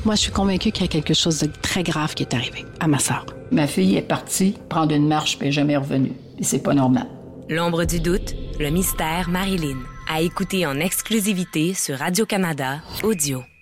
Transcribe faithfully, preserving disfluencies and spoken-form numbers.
Moi, je suis convaincue qu'il y a quelque chose de très grave qui est arrivé à ma sœur. Ma fille est partie prendre une marche puis elle n'est jamais revenue. Et c'est pas normal. L'ombre du doute, le mystère Marilyn. À écouter en exclusivité sur Radio-Canada Audio.